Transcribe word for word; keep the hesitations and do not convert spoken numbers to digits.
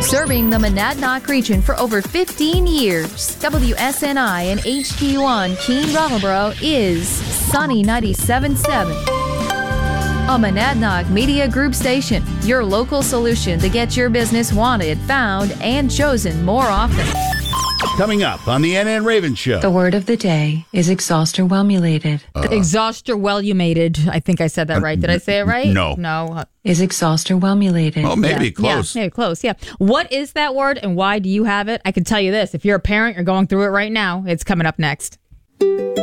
Serving the Monadnock region for over fifteen years, W S N I and H T one Keene Brattleboro is Sunny ninety-seven point seven. A Monadnock Media Group station, your local solution to get your business wanted, found, and chosen more often. Coming up on the Ann Ann Raven Show. The word of the day is exhauster-wellulated. Uh, exhauster-wellulated. I think I said that right. Did I say it right? No. No. Is exhauster-wellulated. Oh, maybe yeah. close. Yeah, maybe close, yeah. What is that word and why do you have it? I can tell you this. If you're a parent, you're going through it right now. It's coming up next.